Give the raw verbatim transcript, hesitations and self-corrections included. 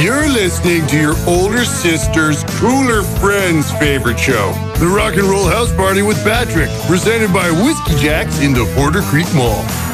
You're listening to your older sister's cooler friend's favorite show, The Rock and Roll House Party with Patrick, presented by Whiskey Jacks in the Porter Creek Mall.